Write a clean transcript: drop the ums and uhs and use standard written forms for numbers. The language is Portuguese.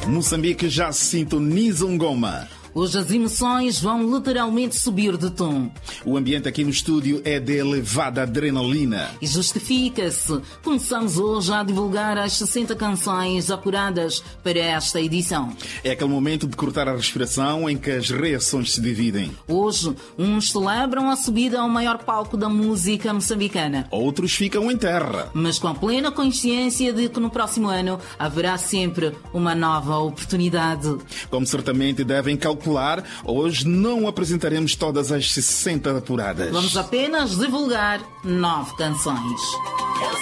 Moçambique já sintoniza um Goma. Hoje as emoções vão literalmente subir de tom. O ambiente aqui no estúdio é de elevada adrenalina. E justifica-se. Começamos hoje a divulgar as 60 canções apuradas para esta edição. É aquele momento de cortar a respiração em que as reações se dividem. Hoje, uns celebram a subida ao maior palco da música moçambicana. Outros ficam em terra. Mas com a plena consciência de que no próximo ano haverá sempre uma nova oportunidade. Como certamente devem calcular, hoje não apresentaremos todas as 60 apuradas. Vamos apenas divulgar 9 canções.